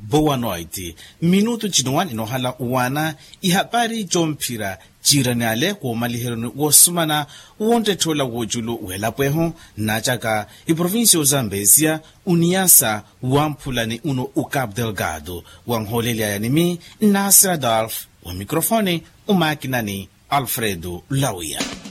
boa noite. Minuto chinoan inohala uwana ihapari jompira jiranale ko maliheroni wosumana wonte thola wojulu welapweho nachaka iprovinsio Zambezia uniasa wampulani uno uCabo Delgado wangholelia yanimi Nasir Adolf wa mikrofoni umakinani Alfredo Lawia.